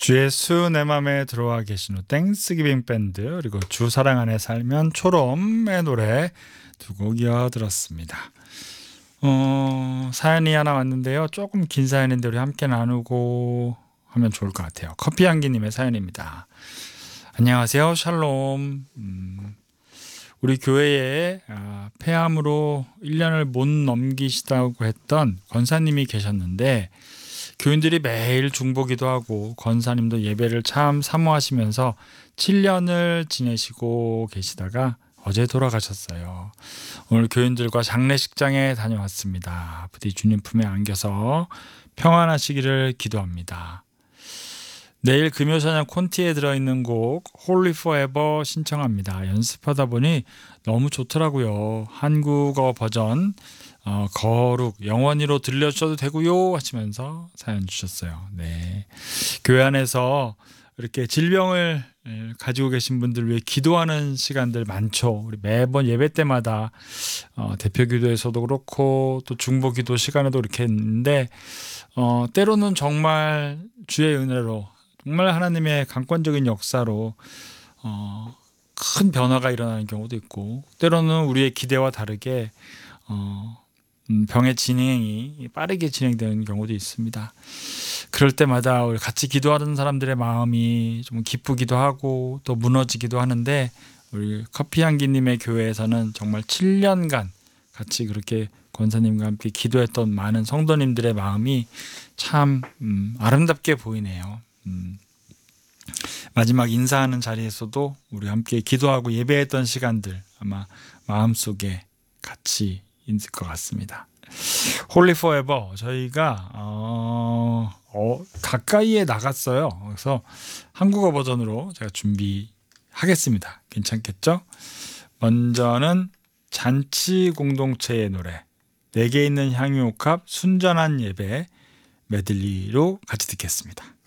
주 예수 내 맘에 들어와 계신 후 땡스기빙 밴드 그리고 주 사랑 안에 살면 초롬의 노래 두 곡 이어 들었습니다. 사연이 하나 왔는데요. 조금 긴 사연인데 우리 함께 나누고 하면 좋을 것 같아요. 커피향기님의 사연입니다. 안녕하세요. 샬롬. 우리 교회에 폐암으로 1년을 못 넘기시다고 했던 권사님이 계셨는데 교인들이 매일 중보기도 하고 권사님도 예배를 참 사모하시면서 7년을 지내시고 계시다가 어제 돌아가셨어요. 오늘 교인들과 장례식장에 다녀왔습니다. 부디 주님 품에 안겨서 평안하시기를 기도합니다. 내일 금요사냥 콘티에 들어있는 곡 Holy Forever 신청합니다. 연습하다 보니 너무 좋더라고요. 한국어 버전 거룩 영원히로 들려주셔도 되고요 하시면서 사연 주셨어요. 네, 교회 안에서 이렇게 질병을 가지고 계신 분들 위해 기도하는 시간들 많죠. 우리 매번 예배 때마다 대표 기도에서도 그렇고 또 중보 기도 시간에도 이렇게 있는데 때로는 정말 주의 은혜로 정말 하나님의 강권적인 역사로 큰 변화가 일어나는 경우도 있고 때로는 우리의 기대와 다르게 병의 진행이 빠르게 진행되는 경우도 있습니다. 그럴 때마다 우리 같이 기도하는 사람들의 마음이 좀 기쁘기도 하고 또 무너지기도 하는데 우리 커피향기님의 교회에서는 정말 7년간 같이 그렇게 권사님과 함께 기도했던 많은 성도님들의 마음이 참 아름답게 보이네요. 마지막 인사하는 자리에서도 우리 함께 기도하고 예배했던 시간들 아마 마음속에 같이 있을 것 같습니다. Holy Forever 저희가 가까이에 나갔어요. 그래서 한국어 버전으로 제가 준비하겠습니다. 괜찮겠죠? 먼저는 잔치 공동체의 노래 내게 있는 향유옥합 순전한 예배 메들리로 같이 듣겠습니다.